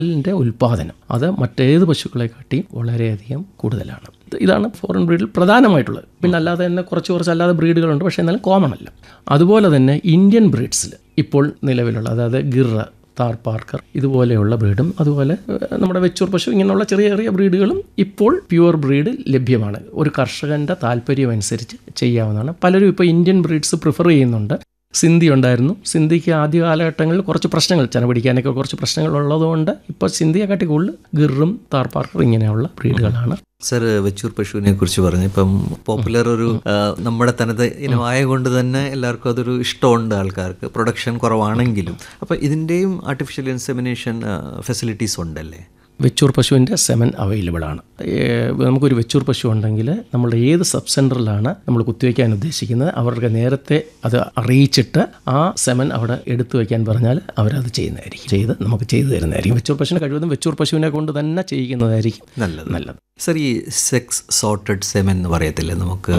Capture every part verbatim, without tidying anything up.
പാലിൻ്റെ ഉൽപ്പാദനം അത് മറ്റേത് പശുക്കളെക്കാട്ടിയും വളരെയധികം കൂടുതലാണ്. ഇതാണ് ഫോറിൻ ബ്രീഡിൽ പ്രധാനമായിട്ടുള്ളത്. പിന്നെ അല്ലാതെ തന്നെ കുറച്ച് കുറച്ച് അല്ലാതെ ബ്രീഡുകളുണ്ട്, പക്ഷേ എന്നാലും കോമൺ അല്ല. അതുപോലെ തന്നെ ഇന്ത്യൻ ബ്രീഡ്സിൽ ഇപ്പോൾ നിലവിലുള്ള, അതായത് ഗിർറ, താർ പാർക്കർ ഇതുപോലെയുള്ള ബ്രീഡും അതുപോലെ നമ്മുടെ വെച്ചൂർ പശു ഇങ്ങനെയുള്ള ചെറിയ ചെറിയ ബ്രീഡുകളും ഇപ്പോൾ പ്യുവർ ബ്രീഡ് ലഭ്യമാണ്. ഒരു കർഷകൻ്റെ താല്പര്യം അനുസരിച്ച് ചെയ്യാവുന്നതാണ്. പലരും ഇപ്പോൾ ഇന്ത്യൻ ബ്രീഡ്സ് പ്രിഫർ ചെയ്യുന്നുണ്ട്. സിന്ധി ഉണ്ടായിരുന്നു. സിന്ധിക്ക് ആദ്യ കാലഘട്ടങ്ങളിൽ കുറച്ച് പ്രശ്നങ്ങൾ, ചെന പിടിക്കാനൊക്കെ കുറച്ച് പ്രശ്നങ്ങൾ ഉള്ളതുകൊണ്ട് ഇപ്പോൾ സിന്ധിയെക്കാട്ടി കൂടുതൽ ഗിറും താർ പാർക്കർ ഇങ്ങനെയുള്ള ബ്രീഡുകളാണ്. സർ, വെച്ചൂർ പശുവിനെ കുറിച്ച് പറഞ്ഞു. ഇപ്പം പോപ്പുലർ ഒരു നമ്മുടെ തനത് ഇനമായ കൊണ്ട് തന്നെ എല്ലാവർക്കും അതൊരു ഇഷ്ടമുണ്ട് ആൾക്കാർക്ക്, പ്രൊഡക്ഷൻ കുറവാണെങ്കിലും. അപ്പം ഇതിൻ്റെയും ആർട്ടിഫിഷ്യൽ ഇൻസെമിനേഷൻ ഫെസിലിറ്റീസ് ഉണ്ടല്ലേ? വെച്ചൂർ പശുവിൻ്റെ സെമൻ അവൈലബിൾ ആണ്. നമുക്കൊരു വെച്ചൂർ പശു ഉണ്ടെങ്കിൽ നമ്മൾ ഏത് സബ് സെൻറ്ററിലാണ് നമ്മൾ കുത്തിവയ്ക്കാൻ ഉദ്ദേശിക്കുന്നത് അവർക്ക് നേരത്തെ അത് അറിയിച്ചിട്ട് ആ സെമൻ അവിടെ എടുത്തു വയ്ക്കാൻ പറഞ്ഞാൽ അവരത് ചെയ്യുന്നതായിരിക്കും, ചെയ്ത് നമുക്ക് ചെയ്തു തരുന്നതായിരിക്കും. വെച്ചൂർ പശുവിനെ കഴിവതും വെച്ചൂർ പശുവിനെ കൊണ്ട് തന്നെ ചെയ്യിക്കുന്നതായിരിക്കും നല്ലത് നല്ലത് സർ, ഈ സെക്സ് സോർട്ടഡ് സെമൻ എന്ന് പറയത്തില്ലേ, നമുക്ക്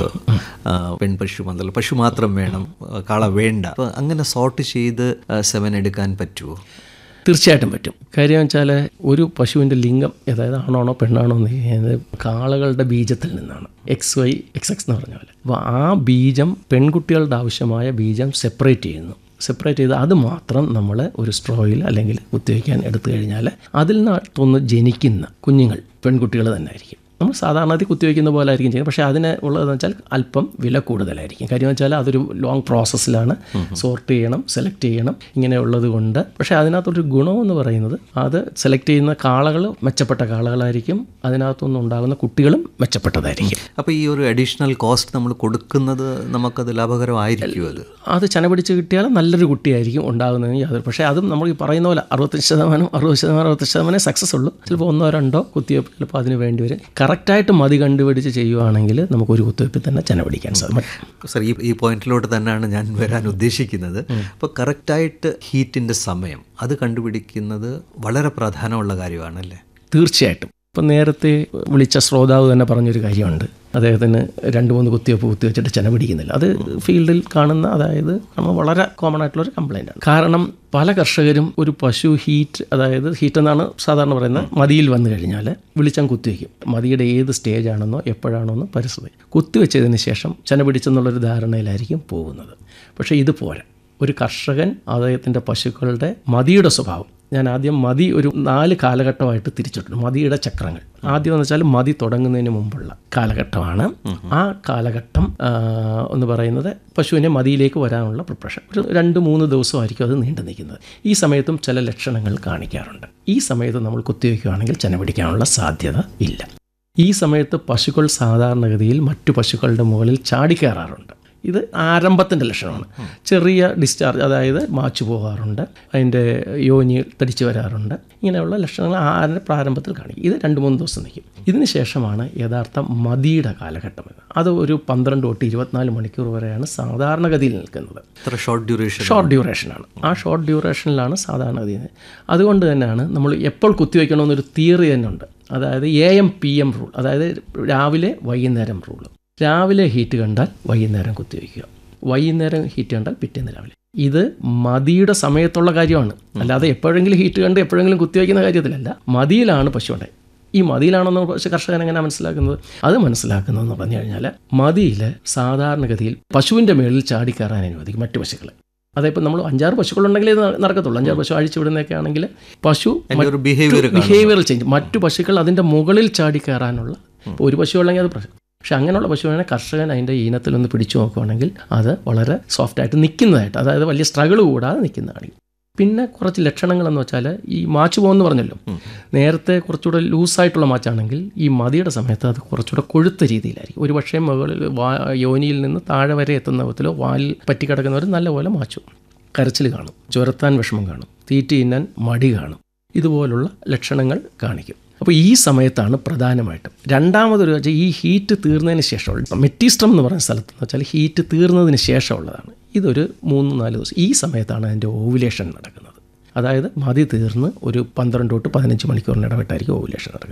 പെൺപശു മുതൽ പശു മാത്രം വേണം, കാള വേണ്ട, അപ്പോൾ അങ്ങനെ സോർട്ട് ചെയ്ത് സെമൻ എടുക്കാൻ പറ്റുമോ? തീർച്ചയായിട്ടും പറ്റും. കാര്യം വെച്ചാൽ ഒരു പശുവിൻ്റെ ലിംഗം, അതായത് ആണാണോ പെണ്ണാണോ എന്ന് ചെയ്യുന്നത് കാളകളുടെ ബീജത്തിൽ നിന്നാണ്. എക്സ് വൈ എക്സ് എക്സ് എന്ന് പറഞ്ഞ പോലെ. അപ്പോൾ ആ ബീജം പെൺകുട്ടികളുടെ ആവശ്യമായ ബീജം സെപ്പറേറ്റ് ചെയ്യുന്നു. സെപ്പറേറ്റ് ചെയ്ത് അത് മാത്രം നമ്മൾ ഒരു സ്ട്രോയിൽ അല്ലെങ്കിൽ കുത്തിവയ്ക്കാൻ എടുത്തു കഴിഞ്ഞാൽ അതിൽ നിന്നൊന്ന് ജനിക്കുന്ന കുഞ്ഞുങ്ങൾ പെൺകുട്ടികൾ തന്നെ ആയിരിക്കും. നമ്മൾ സാധാരണ അത് കുത്തിവയ്ക്കുന്ന പോലെ ആയിരിക്കും ചെയ്യുന്നത്. പക്ഷേ അതിന് ഉള്ളതെന്ന് വെച്ചാൽ അല്പം വില കൂടുതലായിരിക്കും. കാര്യം വെച്ചാൽ അതൊരു ലോങ് പ്രോസസ്സിലാണ്. സോർട്ട് ചെയ്യണം, സെലക്ട് ചെയ്യണം, ഇങ്ങനെയുള്ളത് കൊണ്ട്. പക്ഷേ അതിനകത്തൊരു ഗുണമെന്ന് പറയുന്നത് അത് സെലക്ട് ചെയ്യുന്ന കാളകൾ മെച്ചപ്പെട്ട കാളകളായിരിക്കും, അതിനകത്തുനിന്ന് ഉണ്ടാകുന്ന കുട്ടികളും മെച്ചപ്പെട്ടതായിരിക്കും. അപ്പോൾ ഈ ഒരു അഡീഷണൽ കോസ്റ്റ് നമ്മൾ കൊടുക്കുന്നത് നമുക്കത് ലാഭകരമായിരിക്കും. അത് അത് ചന പിടിച്ച് കിട്ടിയാൽ നല്ലൊരു കുട്ടിയായിരിക്കും ഉണ്ടാകുന്നതിന് യാതൊരു. പക്ഷേ അതും നമ്മൾ ഈ പറയുന്ന പോലെ അറുപത്തഞ്ച് ശതമാനം അറുപത് ശതമാനം അറുപത്തഞ്ച് ശതമാനം സക്സസ് ഉള്ളൂ. ചിലപ്പോൾ ഒന്നോ രണ്ടോ കുത്തിവയ്പ്പ് ചിലപ്പോൾ അതിന് വേണ്ടി വരും. കറക്റ്റായിട്ട് മതി കണ്ടുപിടിച്ച് ചെയ്യുവാണെങ്കിൽ നമുക്കൊരു കുത്തിവയ്പ്പിൽ തന്നെ ചെന പിടിക്കാൻ സാധിക്കും. സർ, ഈ ഈ പോയിന്റിലോട്ട് തന്നെയാണ് ഞാൻ വരാൻ ഉദ്ദേശിക്കുന്നത്. അപ്പോൾ കറക്റ്റായിട്ട് ഹീറ്റിൻ്റെ സമയം അത് കണ്ടുപിടിക്കുന്നത് വളരെ പ്രാധാന്യമുള്ള കാര്യമാണല്ലേ? തീർച്ചയായിട്ടും. ഇപ്പം നേരത്തെ വിളിച്ച ശ്രോതാവ് തന്നെ പറഞ്ഞൊരു കാര്യമുണ്ട്, അദ്ദേഹത്തിന് രണ്ട് മൂന്ന് കുത്തിവയ്പ്പ് കുത്തിവെച്ചിട്ട് ചെന പിടിക്കുന്നില്ല. അത് ഫീൽഡിൽ കാണുന്ന, അതായത് നമ്മൾ വളരെ കോമൺ ആയിട്ടുള്ളൊരു കംപ്ലയിൻ്റാണ്. കാരണം പല കർഷകരും ഒരു പശു ഹീറ്റ്, അതായത് ഹീറ്റ് എന്നാണ് സാധാരണ പറയുന്നത്, മതിയിൽ വന്നു കഴിഞ്ഞാൽ വിളിച്ചാൽ കുത്തിവയ്ക്കും. മതിയുടെ ഏത് സ്റ്റേജാണെന്നോ എപ്പോഴാണോന്നോ പരിസ്ഥിതി കുത്തിവെച്ചതിന് ശേഷം ചെന പിടിച്ചെന്നുള്ളൊരു ധാരണയിലായിരിക്കും പോകുന്നത്. പക്ഷേ ഇത് പോരാ. ഒരു കർഷകൻ അദ്ദേഹത്തിൻ്റെ പശുക്കളുടെ മതിയുടെ സ്വഭാവം, ഞാൻ ആദ്യം മതി ഒരു നാല് കാലഘട്ടമായിട്ട് തിരിച്ചിട്ടുണ്ട്. മതിയുടെ ചക്രങ്ങൾ ആദ്യം എന്ന് വെച്ചാൽ മതി തുടങ്ങുന്നതിന് മുമ്പുള്ള കാലഘട്ടമാണ്. ആ കാലഘട്ടം എന്ന് പറയുന്നത് പശുവിനെ മതിയിലേക്ക് വരാനുള്ള പ്രിപ്പറേഷൻ. ഒരു രണ്ട് മൂന്ന് ദിവസമായിരിക്കും അത് നീണ്ടു നിൽക്കുന്നത്. ഈ സമയത്തും ചില ലക്ഷണങ്ങൾ കാണിക്കാറുണ്ട്. ഈ സമയത്ത് നമ്മൾ കുത്തിവയ്ക്കുകയാണെങ്കിൽ ചെന പിടിക്കാനുള്ള സാധ്യത ഇല്ല. ഈ സമയത്ത് പശുക്കൾ സാധാരണഗതിയിൽ മറ്റു പശുക്കളുടെ മുകളിൽ ചാടിക്കയറാറുണ്ട്. ഇത് ആരംഭത്തിൻ്റെ ലക്ഷണമാണ്. ചെറിയ ഡിസ്ചാർജ്, അതായത് മാച്ചു പോകാറുണ്ട്, അതിൻ്റെ യോനി തടിച്ചു വരാറുണ്ട്. ഇങ്ങനെയുള്ള ലക്ഷണങ്ങൾ ആരുടെ പ്രാരംഭത്തിൽ കാണിക്കും. ഇത് രണ്ട് മൂന്ന് ദിവസം നിൽക്കും. ഇതിന് ശേഷമാണ് യഥാർത്ഥ മതിയുടെ കാലഘട്ടം. അത് ഒരു പന്ത്രണ്ട് തൊട്ട് ഇരുപത്തിനാല് മണിക്കൂർ വരെയാണ് സാധാരണഗതിയിൽ നിൽക്കുന്നത്. Short duration short ഡ്യൂറേഷനാണ്. ആ ഷോർട്ട് ഡ്യൂറേഷനിലാണ് സാധാരണഗതിയിൽ. അതുകൊണ്ട് തന്നെയാണ് നമ്മൾ എപ്പോൾ കുത്തിവയ്ക്കണമെന്നൊരു തിയറി തന്നെ ഉണ്ട്. അതായത് A M P M rule, അതായത് രാവിലെ വൈകുന്നേരം റൂൾ. രാവിലെ ഹീറ്റ് കണ്ടാൽ വൈകുന്നേരം കുത്തിവയ്ക്കുക, വൈകുന്നേരം ഹീറ്റ് കണ്ടാൽ പിറ്റേന്ന് രാവിലെ. ഇത് മതിയുടെ സമയത്തുള്ള കാര്യമാണ്. അല്ലാതെ എപ്പോഴെങ്കിലും ഹീറ്റ് കണ്ട് എപ്പോഴെങ്കിലും കുത്തിവയ്ക്കുന്ന കാര്യത്തിലല്ല. മതിയിലാണ് പശു ഉണ്ടായി. ഈ മതിയിലാണെന്ന് പക്ഷേ കർഷകൻ എങ്ങനെയാണ് മനസ്സിലാക്കുന്നത്? അത് മനസ്സിലാക്കുന്നതെന്ന് പറഞ്ഞു കഴിഞ്ഞാൽ മതിയിൽ സാധാരണഗതിയിൽ പശുവിൻ്റെ മേളിൽ ചാടിക്കയറാൻ അനുവദിക്കും മറ്റു പശുക്കളെ. അതായത് നമ്മൾ അഞ്ചാറ് പശുക്കളുണ്ടെങ്കിൽ ഇത് നടക്കത്തുള്ളൂ. അഞ്ചാറ് പശു അഴിച്ചു വിടുന്നതൊക്കെ ആണെങ്കിൽ പശു ബിഹേവിയറൽ ചേഞ്ച്, മറ്റു പശുക്കൾ അതിൻ്റെ മുകളിൽ ചാടിക്കയറാനുള്ള. ഇപ്പോൾ ഒരു പശു ഉള്ളെങ്കിൽ അത് പ്രശ്നം. പക്ഷെ അങ്ങനെയുള്ള പശുവിനെ കർഷകൻ അതിൻ്റെ ഈനത്തിലൊന്ന് പിടിച്ചു നോക്കുകയാണെങ്കിൽ അത് വളരെ സോഫ്റ്റായിട്ട് നിൽക്കുന്നതായിട്ട്, അതായത് വലിയ സ്ട്രഗിൾ കൂടാതെ നിൽക്കുന്നതാണ്. പിന്നെ കുറച്ച് ലക്ഷണങ്ങളെന്ന് വെച്ചാൽ ഈ മാച്ച് പോകുമെന്ന് പറഞ്ഞല്ലോ, നേരത്തെ കുറച്ചുകൂടെ ലൂസായിട്ടുള്ള മാച്ചാണെങ്കിൽ ഈ മതിയുടെ സമയത്ത് അത് കുറച്ചുകൂടെ കൊഴുത്ത രീതിയിലായിരിക്കും. ഒരു പക്ഷേ മുകളിൽ വാ യോനിയിൽ നിന്ന് താഴെ വരെ എത്തുന്ന വിധത്തിലോ വാലിൽ പറ്റിക്കിടക്കുന്നവർ നല്ലപോലെ മാച്ചു. കരച്ചിൽ കാണും, ചുരത്താൻ വിഷമം കാണും, തീറ്റി തിന്നാൻ മടി കാണും. ഇതുപോലുള്ള ലക്ഷണങ്ങൾ കാണിക്കും. അപ്പോൾ ഈ സമയത്താണ് പ്രധാനമായിട്ടും. രണ്ടാമതൊരു വെച്ചാൽ ഈ ഹീറ്റ് തീർന്നതിന് ശേഷമുള്ള മെറ്റിസ്ട്രം എന്ന് പറയുന്ന സ്ഥലത്ത് എന്ന് വെച്ചാൽ ഹീറ്റ് തീർന്നതിന് ശേഷമുള്ളതാണ്. ഇതൊരു മൂന്ന് നാല് ദിവസം. ഈ സമയത്താണ് അതിൻ്റെ ഓവുലേഷൻ നടക്കുന്നത്. അതായത് മതി തീർന്ന് ഒരു പന്ത്രണ്ട് തൊട്ട് പതിനഞ്ച് മണിക്കൂറിന് ഇടവിട്ടായിരിക്കും ഓവുലേഷൻ നടക്കുന്നത്.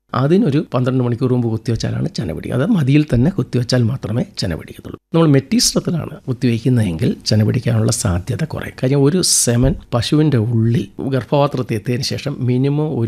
അതിനൊരു പന്ത്രണ്ട് മണിക്കൂർ മുമ്പ് കുത്തിവെച്ചാലാണ് ചെന പിടിക്കുക. അത് മതിയിൽ തന്നെ കുത്തിവെച്ചാൽ മാത്രമേ ചെന പിടിക്കത്തുള്ളൂ. നമ്മൾ മെറ്റീസ്ട്രത്തിലാണ് കുത്തിവെക്കുന്നതെങ്കിൽ ചെന പിടിക്കാനുള്ള സാധ്യത കുറയും. കാര്യം ഒരു സെമൻ പശുവിൻ്റെ ഉള്ളിൽ ഗർഭപാത്രത്തിൽ എത്തിയതിന് ശേഷം മിനിമം ഒരു